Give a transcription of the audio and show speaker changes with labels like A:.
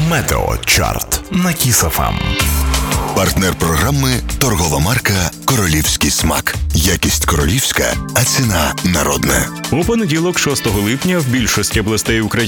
A: Метеочарт на Kiss FM.
B: Партнер програми – торгова марка «Королівський смак». Якість королівська, а ціна народна.
C: У понеділок, 6 липня, в більшості областей України